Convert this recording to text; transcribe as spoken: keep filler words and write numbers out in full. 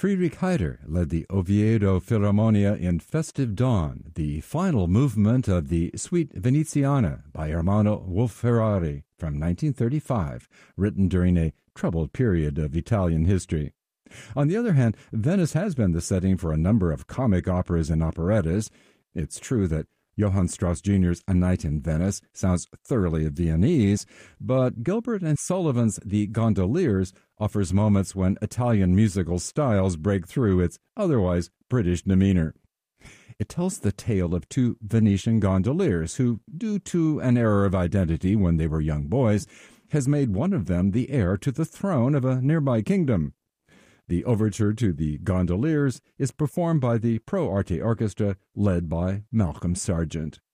Friedrich Heider led the Oviedo Philharmonia in Festive Dawn, the final movement of the Suite Veneziana by Ermanno Wolf-Ferrari from nineteen thirty-five, written during a troubled period of Italian history. On the other hand, Venice has been the setting for a number of comic operas and operettas. It's true that Johann Strauss Junior's A Night in Venice sounds thoroughly Viennese, but Gilbert and Sullivan's The Gondoliers offers moments when Italian musical styles break through its otherwise British demeanor. It tells the tale of two Venetian gondoliers who, due to an error of identity when they were young boys, has made one of them the heir to the throne of a nearby kingdom. The overture to The Gondoliers is performed by the Pro Arte Orchestra led by Malcolm Sargent.